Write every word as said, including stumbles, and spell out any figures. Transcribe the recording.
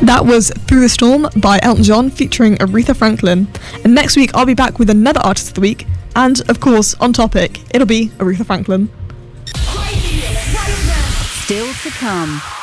That was Through the Storm by Elton John featuring Aretha Franklin. And next week I'll be back with another Artist of the Week, and of course, on topic, it'll be Aretha Franklin. Still to come.